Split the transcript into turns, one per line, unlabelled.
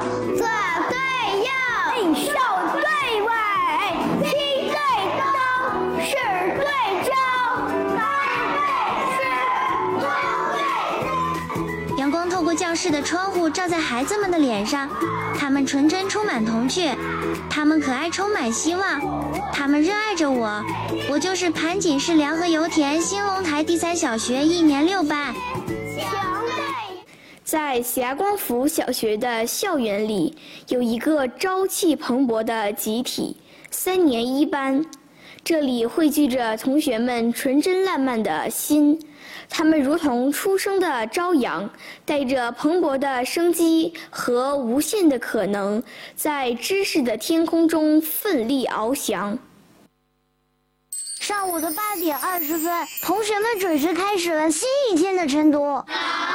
左对右，
首对尾，批对东，事对周，
阳光透过教室的窗户照在孩子们的脸上，他们纯真充满童趣，他们可爱充满希望，他们热爱着我。我就是盘锦市辽河油田兴隆台第3小学1年6班。
在霞光府小学的校园里，有一个朝气蓬勃的集体3年1班，这里汇聚着同学们纯真烂漫的心，他们如同初升的朝阳，带着蓬勃的生机和无限的可能，在知识的天空中奋力翱翔。
上午的8点20分，同学们准时开始了新一天的晨读。